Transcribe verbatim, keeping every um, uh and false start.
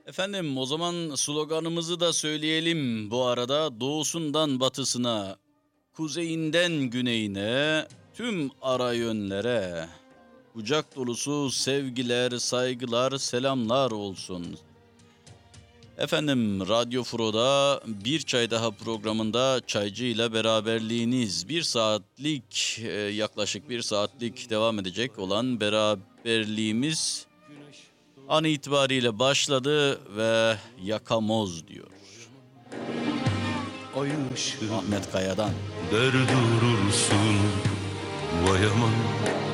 Efendim o zaman sloganımızı da söyleyelim bu arada. Doğusundan batısına, kuzeyinden güneyine, tüm ara yönlere kucak dolusu sevgiler, saygılar, selamlar olsun. Efendim Radyo Furo'da bir çay daha programında Çaycı ile beraberliğiniz bir saatlik e, yaklaşık bir saatlik devam edecek olan beraberliğimiz an itibariyle başladı ve yakamoz diyor. Ay ışığı Ahmet Kaya'dan. der durursun, vay aman